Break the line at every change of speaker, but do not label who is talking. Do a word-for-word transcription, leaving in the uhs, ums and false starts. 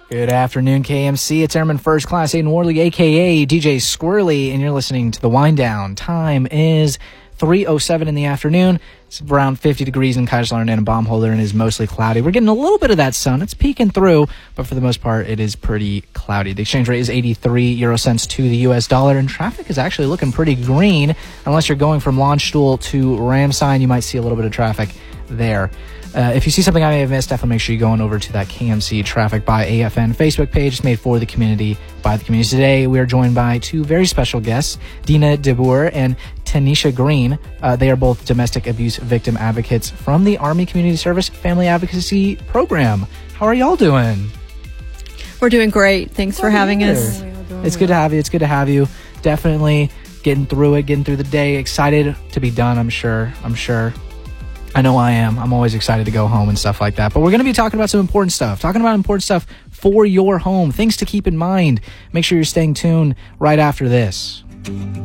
Good afternoon, K M C. It's Airman First Class Aiden Worley, a k a. D J Squirrely, and you're listening to The Wind Down. Time is three oh seven in the afternoon. It's around fifty degrees in Kaiserslautern and Baumholder, and is mostly cloudy. We're getting a little bit of that sun. It's peeking through, but for the most part, it is pretty cloudy. The exchange rate is eighty-three euro cents to the U S dollar, and traffic is actually looking pretty green. Unless you're going from Launchstoel to Ramstein, you might see a little bit of traffic there. Uh, if you see something I may have missed, definitely make sure you go on over to that K M C Traffic by A F N Facebook page. It's made for the community, by the community. Today, we are joined by two very special guests, Dina de Boer and Tanisha Green. Uh, they are both domestic abuse victim advocates from the Army Community Service Family Advocacy Program. How are y'all doing?
We're doing great. Thanks for having us.
It's good to have you. It's good to have you. Definitely getting through it, getting through the day. Excited to be done, I'm sure. I'm sure. I know I am. I'm always excited to go home and stuff like that. But we're going to be talking about some important stuff. Talking about important stuff for your home. Things to keep in mind. Make sure you're staying tuned right after this.